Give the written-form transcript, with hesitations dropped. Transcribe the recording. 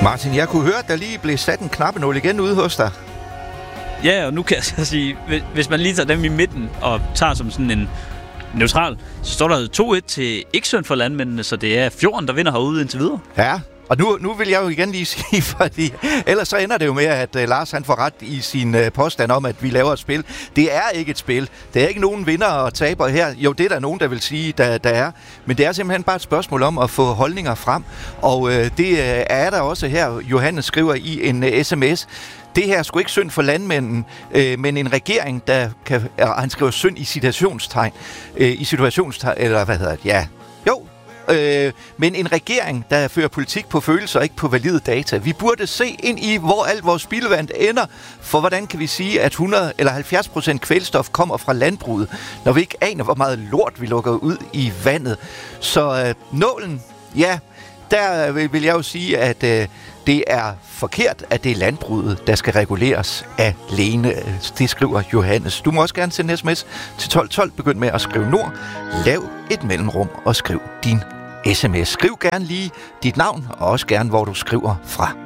Martin, jeg kunne høre, at der lige blev sat en knappenål igen ude hos dig. Ja, og nu kan jeg sige, hvis man lige tager dem i midten og tager som sådan en neutral, så står der 2-1 til ikke synd for landmændene, så det er Fjorden, der vinder herude indtil videre. Ja, og nu vil jeg jo igen lige sige, fordi ellers så ender det jo med, at Lars han får ret i sin påstand om, at vi laver et spil. Det er ikke et spil. Det er ikke nogen vinder og taber her. Jo, det er der nogen, der vil sige, der er. Men det er simpelthen bare et spørgsmål om at få holdninger frem. Og det er der også her. Johannes skriver i en sms. Det her er sgu ikke synd for landmænden, men en regering, der kan... Han skriver synd i situationstegn. Eller hvad hedder det? Ja. Jo. Men en regering, der fører politik på følelser og ikke på valide data. Vi burde se ind i, hvor alt vores spildevand ender. For hvordan kan vi sige, at 100 eller 70% kvælstof kommer fra landbruget, når vi ikke aner, hvor meget lort vi lukker ud i vandet. Så nålen, ja, der vil jeg jo sige, at det er forkert, at det er landbruget, der skal reguleres alene. Det skriver Johannes. Du må også gerne sende en sms til 1212. Begynd med at skrive Nord. Lav et mellemrum og skriv din sms. Skriv gerne lige dit navn, og også gerne, hvor du skriver fra.